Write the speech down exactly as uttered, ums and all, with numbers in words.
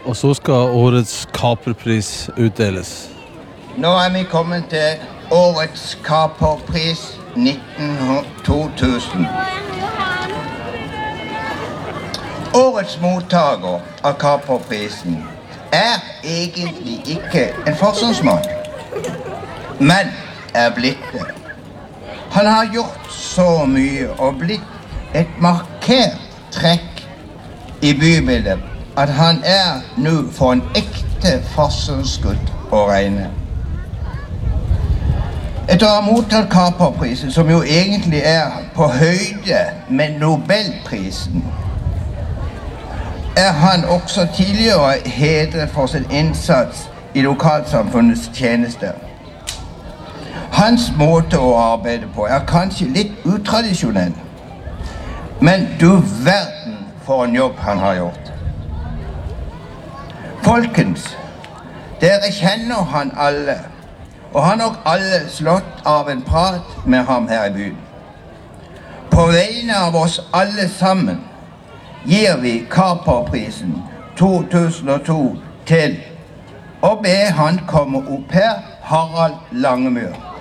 Og så skal årets kaperpris utdeles. Nå er vi kommet til årets kaperpris to tusen. Årets mottaker av kaperprisen er egentlig ikke en forsvarsmann, men er blitt det. Han har gjort så mye og blitt et markert trekk i bybildet at han er nå for en ekte forsvarsgutt å regne. Etter å ha mottatt kaperprisen, som jo egentlig er på høyde med Nobelprisen, er han også tidligere hedret for sin innsats i lokalsamfunnets tjeneste. Hans måte å arbeide på er kanskje litt utradisjonell, men du verden for en jobb han har gjort. Folkens, dere kjenner han alle, og har nok alle slått av en prat med ham her i byen. På vegne av oss alle sammen gir vi kaperprisen to tusen og to til og be han komme opp her, Harald Langemyr.